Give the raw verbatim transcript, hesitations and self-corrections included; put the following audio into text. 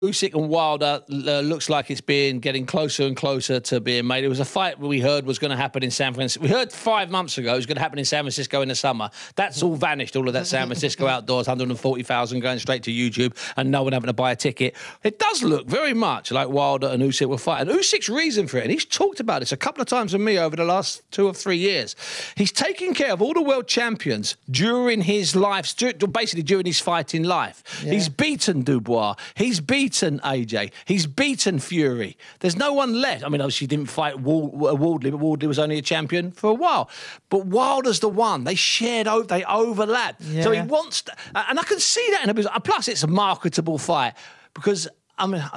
Usyk and Wilder uh, looks like it's being getting closer and closer to being made. It was a fight we heard was going to happen in San Francisco. We heard five months ago it was going to happen in San Francisco in the summer. That's all vanished, all of that San Francisco outdoors, one hundred forty thousand going straight to YouTube and no one having to buy a ticket. It does look very much like Wilder and Usyk were fighting. Usyk's reason for it, and he's talked about this a couple of times with me over the last two or three years, he's taken care of all the world champions during his life, basically during his fighting life. Yeah. He's beaten Dubois. He's beaten A J. He's beaten Fury. There's no one left. I mean, obviously, he didn't fight Wardley, but Wardley was only a champion for a while. But Wilder's the one. They shared, they overlap. Yeah. So he wants to, and I can see that in a business. Plus, it's a marketable fight because, I mean,